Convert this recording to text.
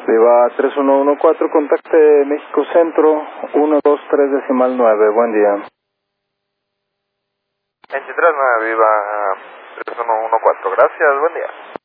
Viva 3114, contacte México Centro, 123.9, buen día. 239, Viva 3114, gracias, buen día.